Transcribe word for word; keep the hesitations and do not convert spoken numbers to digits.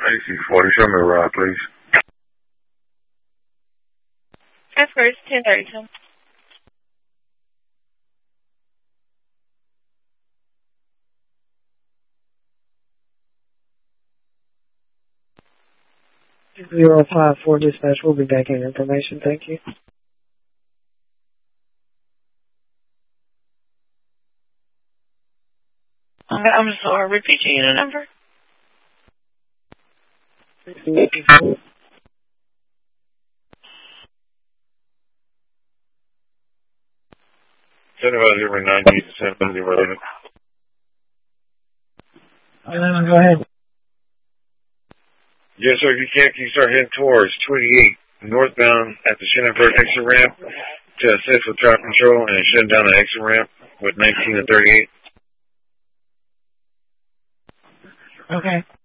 A C forty, show me a ride, please. That's first, ten thirty-two. Zero five four dispatch. We'll be back in information. Thank you. I'm sorry. Repeat your unit number. Send about zero ninety, send about zero eleven. eleven, go ahead. Yes, sir. If you can't, you start heading towards twenty-eight northbound at the Shenandoah exit ramp to assist with traffic control and shutting down the exit ramp with nineteen and thirty-eight. Okay.